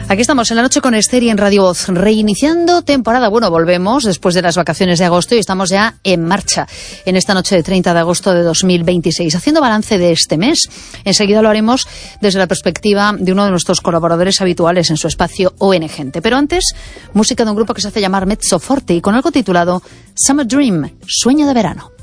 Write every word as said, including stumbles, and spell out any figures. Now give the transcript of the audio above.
Aquí estamos en la noche con Esther y en Radio Voz, reiniciando temporada. Bueno, volvemos después de las vacaciones de agosto y estamos ya en marcha en esta noche de treinta de agosto de dos mil veintiséis, haciendo balance de este mes. Enseguida lo haremos desde la perspectiva de uno de nuestros colaboradores habituales en su espacio O N Gente. Pero antes, música de un grupo que se hace llamar Mezzo Forte y con algo titulado Summer Dream, Sueño de Verano.